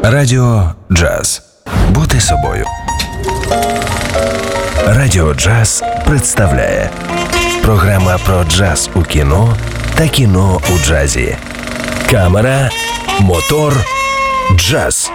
Радіо Джаз. Бути собою. Радіо Джаз представляє програма про джаз у кіно та кіно у джазі. Камера, мотор, джаз.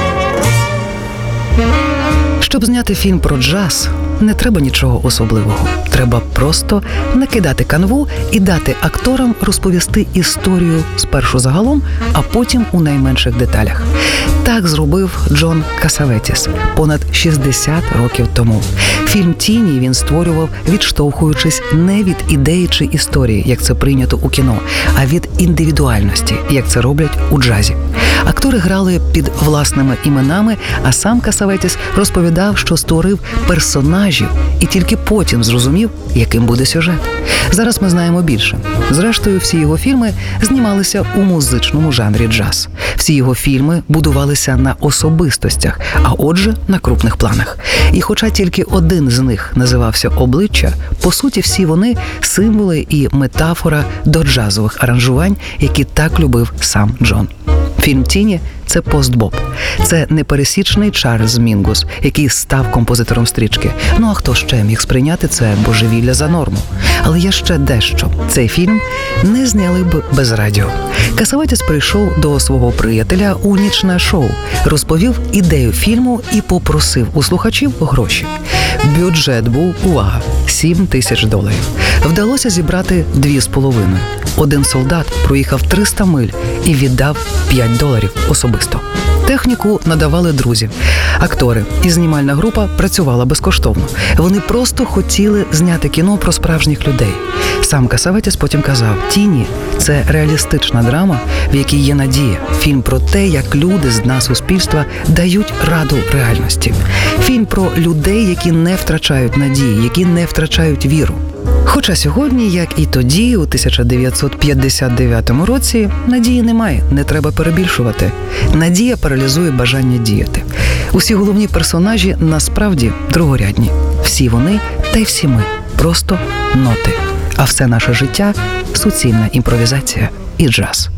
Щоб зняти фільм про джаз, не треба нічого особливого. Треба просто накидати канву і дати акторам розповісти історію спершу загалом, а потім у найменших деталях. Так зробив Джон Касаветіс понад 60 років тому. Фільм «Тіні» він створював, відштовхуючись не від ідеї чи історії, як це прийнято у кіно, а від індивідуальності, як це роблять у джазі. Актори грали під власними іменами, а сам Касаветіс розповідав, що створив персонажів і тільки потім зрозумів, яким буде сюжет. Зараз ми знаємо більше. Зрештою, всі його фільми знімалися у музичному жанрі джаз. Всі його фільми будувалися на особистостях, а отже, на крупних планах. І хоча тільки один з них називався «Обличчя», по суті, всі вони – символи і метафора до джазових аранжувань, які так любив сам Джон. Фільм «Тіні» – це пост-боб. Це непересічний Чарльз Мінгус, який став композитором стрічки. Ну а хто ще міг сприйняти це божевілля за норму? Але є ще дещо. Цей фільм не зняли б без радіо. Касаветіс прийшов до свого приятеля у нічне шоу, розповів ідею фільму і попросив у слухачів гроші. Бюджет був, увага, $7,000. Вдалося зібрати 2,5. Один солдат проїхав 300 миль і віддав $5 особисто. Техніку надавали друзі. Актори і знімальна група працювала безкоштовно. Вони просто хотіли зняти кіно про справжніх людей. Сам Касаветіс потім казав, «Тіні» – це реалістична драма, в якій є надія. Фільм про те, як люди з дна суспільства дають раду реальності. Фільм про людей, які не втрачають надії, які не втрачають віру. Хоча сьогодні, як і тоді, у 1959 році, надії немає, не треба перебільшувати. Надія паралізує бажання діяти. Усі головні персонажі насправді другорядні. Всі вони та й всі ми – просто ноти. А все наше життя – суцільна імпровізація і джаз.